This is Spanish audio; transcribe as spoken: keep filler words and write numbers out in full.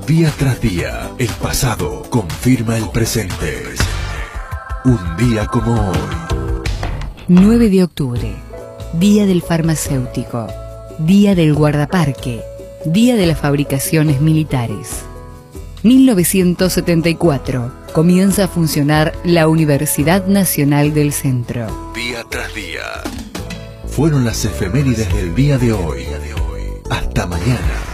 Día tras día, el pasado confirma el presente. Un día como hoy. nueve de octubre, Día del Farmacéutico, Día del Guardaparque, Día de las Fabricaciones Militares. mil novecientos setenta y cuatro, comienza a funcionar la Universidad Nacional del Centro. Día tras día. Fueron las efemérides del día de hoy. Hasta mañana.